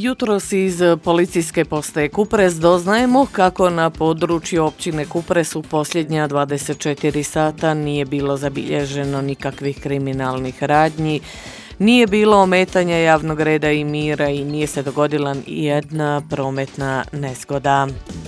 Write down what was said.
Jutros iz policijske postaje Kupres doznajemo kako na području općine Kupres u posljednja 24 sata nije bilo zabilježeno nikakvih kriminalnih radnji, nije bilo ometanja javnog reda i mira i nije se dogodila jedna prometna nezgoda.